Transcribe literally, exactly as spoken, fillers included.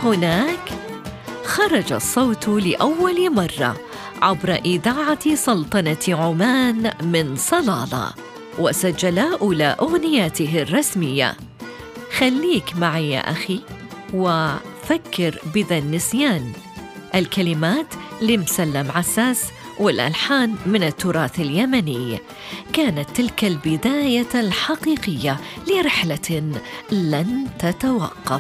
هناك خرج الصوت لأول مرة عبر إذاعة سلطنة عمان من صلالة، وسجل أولى أغنياته الرسمية. خليك معي يا أخي وفكر بذا النسيان، الكلمات لمسلم عساس والألحان من التراث اليمني. كانت تلك البداية الحقيقية لرحلة لن تتوقف.